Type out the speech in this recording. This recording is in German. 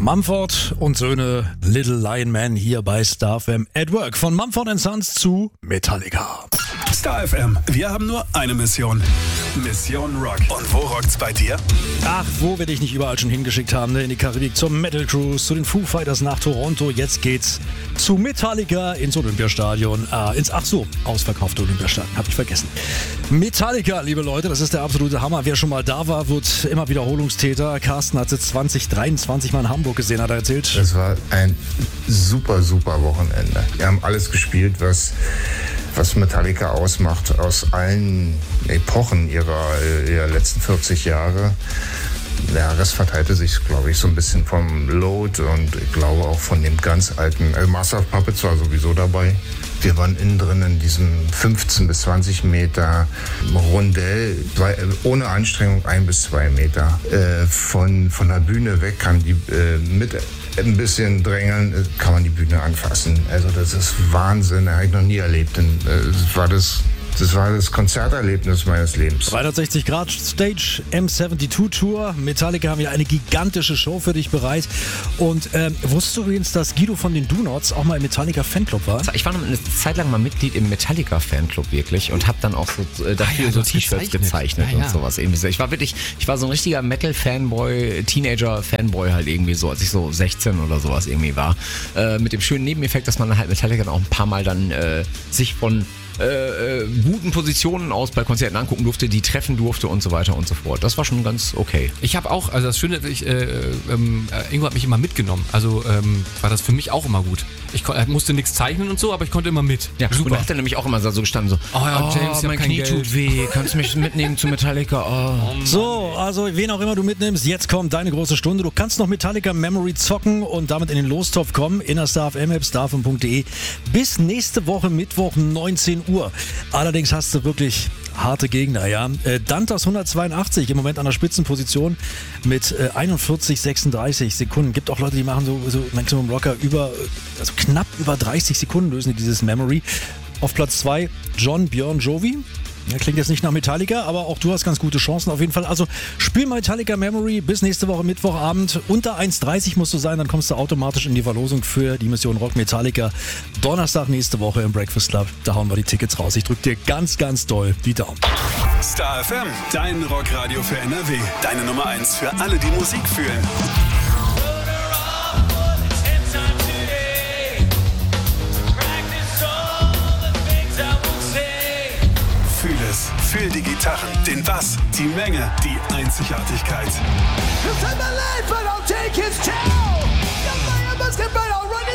Mumford und Söhne, Little Lion Man hier bei Star FM at Work. Von Mumford & Sons zu Metallica. Star FM, wir haben nur eine Mission. Mission Rock. Und wo rockt's bei dir? Ach, wo wir dich nicht überall schon hingeschickt haben, ne? In die Karibik, zum Metal Cruise, zu den Foo Fighters nach Toronto. Jetzt geht's zu Metallica ins Olympiastadion. Ausverkaufte Olympiastadion, hab ich vergessen. Metallica, liebe Leute, das ist der absolute Hammer. Wer schon mal da war, wird immer Wiederholungstäter. Carsten hat sie 2023 mal in Hamburg gesehen, hat er erzählt. Es war ein super Wochenende. Wir haben alles gespielt, was Metallica ausmacht, aus allen Epochen ihrer letzten 40 Jahre. Der Rest verteilte sich, glaube ich, so ein bisschen vom Load und ich glaube auch von dem ganz alten Master of Puppets war sowieso dabei. Wir waren innen drin in diesem 15 bis 20 Meter Rondell, ohne Anstrengung 1 bis 2 Meter. Von der Bühne weg kann die mit ein bisschen drängeln, kann man die Bühne anfassen. Also das ist Wahnsinn, habe ich noch nie erlebt. Das war das Konzerterlebnis meines Lebens. 360 Grad Stage M72 Tour. Metallica haben ja eine gigantische Show für dich bereit. Und wusstest du übrigens, dass Guido von den Do-Nots auch mal im Metallica Fanclub war? Ich war noch eine Zeit lang mal Mitglied im Metallica Fanclub wirklich und habe dann auch so dafür so T-Shirts gezeichnet und sowas. Irgendwie. Ich war so ein richtiger Metal-Fanboy, Teenager-Fanboy halt irgendwie so, als ich so 16 oder sowas irgendwie war. Mit dem schönen Nebeneffekt, dass man halt Metallica dann auch ein paar Mal dann sich von guten Positionen aus bei Konzerten angucken durfte, die treffen durfte und so weiter und so fort. Das war schon ganz okay. Ich habe auch, also das Schöne, Ingo hat mich immer mitgenommen, also war das für mich auch immer gut. Ich musste nichts zeichnen und so, aber ich konnte immer mit. Ja, super. Und da hat er nämlich auch immer so gestanden, so, James, mein Knie tut weh, kannst du mich mitnehmen zu Metallica? Oh. So, also wen auch immer du mitnimmst, jetzt kommt deine große Stunde. Du kannst noch Metallica Memory zocken und damit in den Lostopf kommen, in der Star FM App, starfm.de, bis nächste Woche Mittwoch 19 Uhr. Allerdings hast du wirklich harte Gegner, ja. Dantas 182 im Moment an der Spitzenposition mit 41,36 Sekunden. Gibt auch Leute, die machen so Maximum Rocker knapp über 30 Sekunden lösen die dieses Memory. Auf Platz 2 John Björn Jovi. Ja, klingt jetzt nicht nach Metallica, aber auch du hast ganz gute Chancen auf jeden Fall. Also spiel Metallica Memory bis nächste Woche Mittwochabend. Unter 1,30 musst du sein, dann kommst du automatisch in die Verlosung für die Mission Rock Metallica. Donnerstag nächste Woche im Breakfast Club. Da hauen wir die Tickets raus. Ich drück dir ganz doll die Daumen. Star FM, dein Rockradio für NRW. Deine Nummer 1 für alle, die Musik fühlen. Fühl die Gitarren, den Bass, die Menge, die Einzigartigkeit.